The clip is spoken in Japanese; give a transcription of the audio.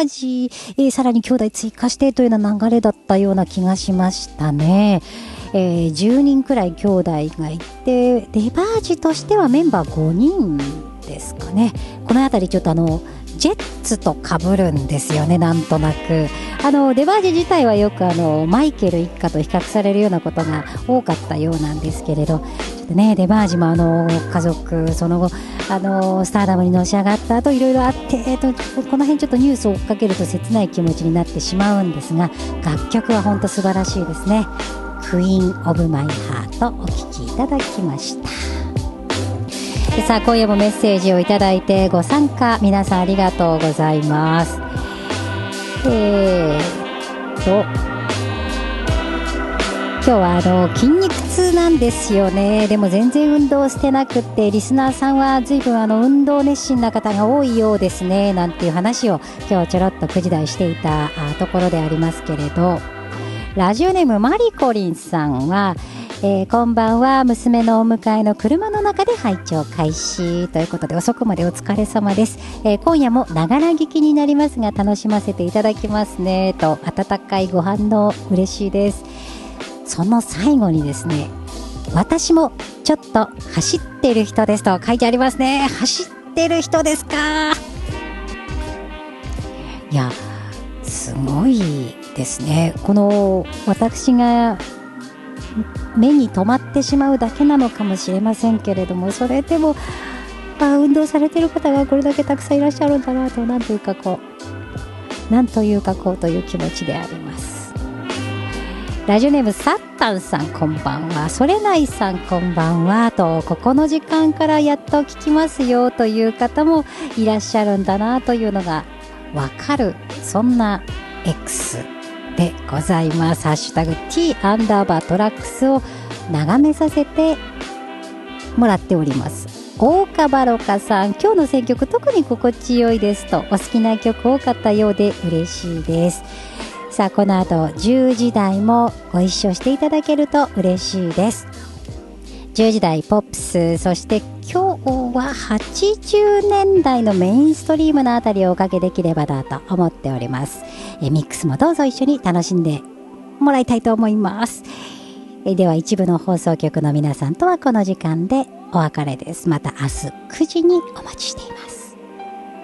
ージ、さらに兄弟追加してというような流れだったような気がしましたね。10人くらい兄弟がいて、デバージとしてはメンバー5人ですかね。このあたりちょっとジェッツと被るんですよね、なんとなく。デバージ自体はよくマイケル一家と比較されるようなことが多かったようなんですけれど、ちょっとね、デバージも家族、その後、スターダムにのし上がった後いろいろあって、この辺ちょっとニュースを追っかけると切ない気持ちになってしまうんですが、楽曲は本当素晴らしいですね。クイーンオブマイハートお聴きいただきました。さあ今夜もメッセージをいただいてご参加皆さんありがとうございます。今日は筋肉痛なんですよね。でも全然運動してなくって、リスナーさんは随分運動熱心な方が多いようですね、なんていう話を今日ちょろっと9時台していたところでありますけれど、ラジオネームマリコリンさんは、こんばんは、娘のお迎えの車の中で拝聴開始ということで、遅くまでお疲れ様です。今夜もながら聞きになりますが楽しませていただきますねと、温かいご反応嬉しいです。その最後にですね、私もちょっと走ってる人ですと書いてありますね。走ってる人ですか。いや、すごいですね。この私が目に留まってしまうだけなのかもしれませんけれども、それでも運動されている方がこれだけたくさんいらっしゃるんだなと、なんというかこうという気持ちであります。ラジオネームサッタンさん、こんばんは。それないさん、こんばんはと、ここの時間からやっと聞きますよという方もいらっしゃるんだなというのがわかる、そんな X でございます。ハッシュタグ T_トラックスを眺めさせてもらっております。大川バロカさん、今日の選曲特に心地よいですと、お好きな曲多かったようで嬉しいです。さあこの後10時台もご一緒していただけると嬉しいです。10時台ポップス、そして今日は80年代のメインストリームのあたりをおかけできればなと思っております。ミックスもどうぞ一緒に楽しんでもらいたいと思います。では一部の放送局の皆さんとはこの時間でお別れです。また明日9時にお待ちしています。